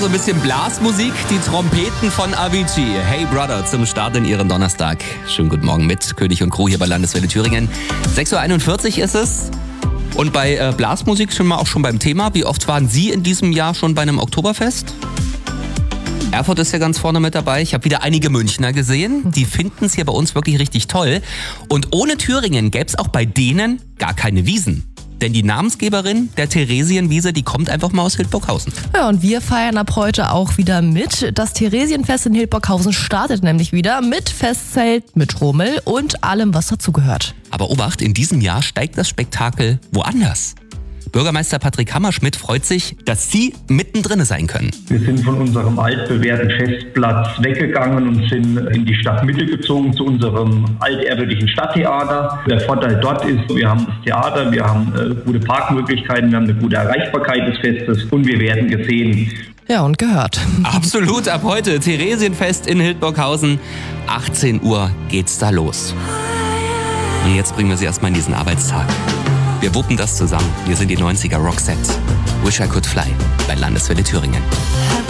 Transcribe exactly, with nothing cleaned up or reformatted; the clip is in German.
so ein bisschen Blasmusik, die Trompeten von Avicii. Hey Brother, zum Start in Ihren Donnerstag. Schönen guten Morgen mit König und Crew hier bei Landeswelle Thüringen. sechs Uhr einundvierzig ist es. Und bei äh, Blasmusik schon mal auch schon beim Thema. Wie oft waren Sie in diesem Jahr schon bei einem Oktoberfest? Erfurt ist ja ganz vorne mit dabei. Ich habe wieder einige Münchner gesehen. Die finden es hier bei uns wirklich richtig toll. Und ohne Thüringen gäbe es auch bei denen gar keine Wiesen. Denn die Namensgeberin der Theresienwiese, die kommt einfach mal aus Hildburghausen. Ja, und wir feiern ab heute auch wieder mit. Das Theresienfest in Hildburghausen startet nämlich wieder mit Festzelt, mit Rummel und allem, was dazugehört. Aber Obacht, in diesem Jahr steigt das Spektakel woanders. Bürgermeister Patrick Hammerschmidt freut sich, dass Sie mittendrin sein können. Wir sind von unserem altbewährten Festplatz weggegangen und sind in die Stadtmitte gezogen zu unserem altehrwürdigen Stadttheater. Der Vorteil dort ist, wir haben das Theater, wir haben äh, gute Parkmöglichkeiten, wir haben eine gute Erreichbarkeit des Festes und wir werden gesehen. Ja, und gehört. Absolut, ab heute Theresienfest in Hildburghausen. achtzehn Uhr geht's da los. Und jetzt bringen wir Sie erstmal in diesen Arbeitstag. Wir wuppen das zusammen. Wir sind die neunziger Rockset. Wish I Could Fly bei Landeswelle Thüringen.